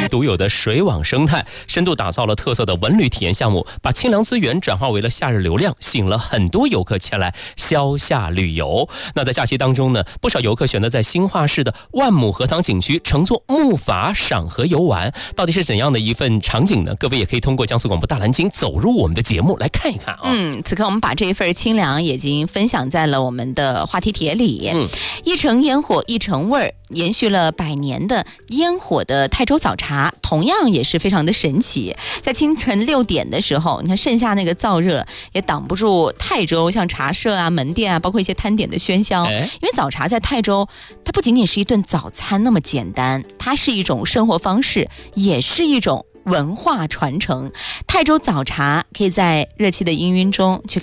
独有的水网生态，深度打造了特色的文旅体验项目，把清凉资源转化为了夏日流量，吸引了很多游客前来消夏旅游。那在假期当中呢，不少游客选择在新化市的万亩荷塘景区乘坐木筏赏荷游玩，到底是怎样的一份场景呢？各位也可以通过江苏广播大蓝鲸走入我们的节目来看一看啊。 此刻我们把这一份清凉已经分享在了我们的话题帖里。一城烟火一城味儿，延续了100年的烟火的泰州早茶，同样也是非常的神奇。在清晨6点的时候，你看盛夏那个燥热也挡不住泰州像茶社啊、门店啊，包括一些摊点的喧嚣。因为早茶在泰州，它不仅仅是一顿早餐那么简单，它是一种生活方式，也是一种文化传承。泰州早茶可以在热气的氤氲中去